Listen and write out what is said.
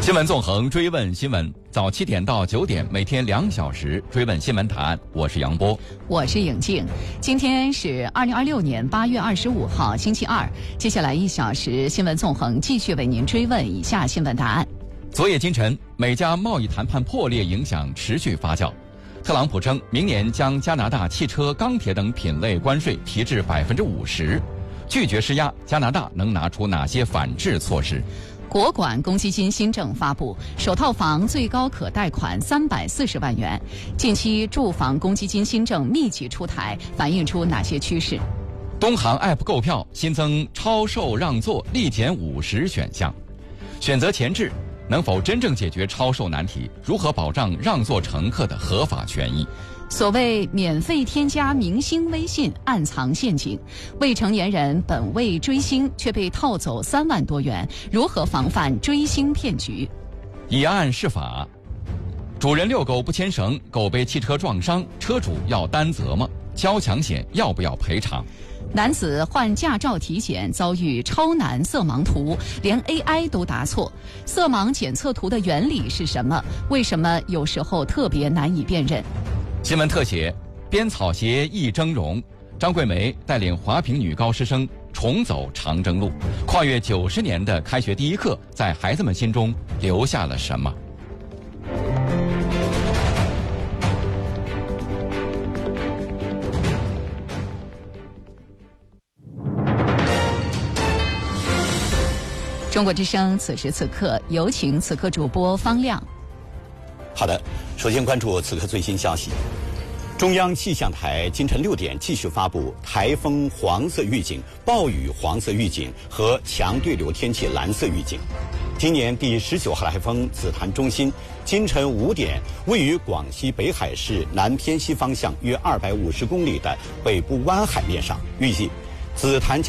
新闻纵横，追问新闻，早7点到9点，每天2小时追问新闻答案。我是杨波， 我是颖静。今天是2026年8月25号，星期二。接下来1小时，新闻纵横继续为您追问以下新闻答案。 昨夜今晨，美加贸易谈判破裂影响持续发酵。特朗普称，明年将加拿大汽车、钢铁等品类关税提至50%，拒绝施压。加拿大能拿出哪些反制措施？ 国管公积金新政发布，首套房最高可贷款340万元。近期住房公积金新政密集出台，反映出哪些趋势？ 东航 App 购票新增超售让座立减50选项。选择前置能否真正解决超售难题？如何保障让座乘客的合法权益？ 所谓免费添加明星微信，暗藏陷阱。未成年人本为追星，却被套走3万多元，如何防范追星骗局？ 以案释法。主人遛狗不牵绳，狗被汽车撞伤，车主要担责吗？交强险要不要赔偿？ 男子换驾照体检遭遇超难色盲图，连 AI 都答错。色盲检测图的原理是什么？为什么有时候特别难以辨认？ 新闻特写：编草鞋亦峥嵘，张桂梅带领华坪女高师生重走长征路，跨越90年的开学第一课，在孩子们心中留下了什么？ 中国之声此时此刻，有请此刻主播方亮。 好的，首先关注此刻最新消息。中央气象台今晨6点继续发布台风黄色预警、暴雨黄色预警和强对流天气蓝色预警。今年第19号台风紫檀中心今晨5点位于广西北海市南偏西方向约250公里的北部湾海面上，预计紫檀